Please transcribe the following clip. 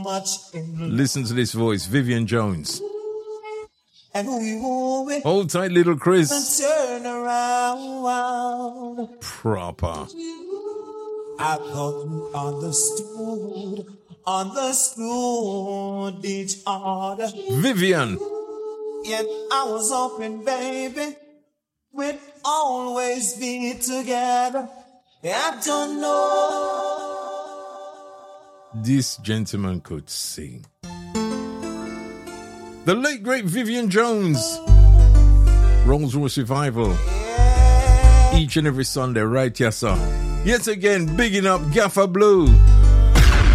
much in love. Listen to this voice, Vivian Jones. And we will Hold tight, little Chris. turn around. Proper. I thought you understood each other. Vivian. Yet I was hoping, baby, we'd always be together. I don't know. This gentleman could sing. The late great Vivian Jones. Rolls Royce Revival. Each and every Sunday, right, yes, sir. Yet again, bigging up Gaffer Blue.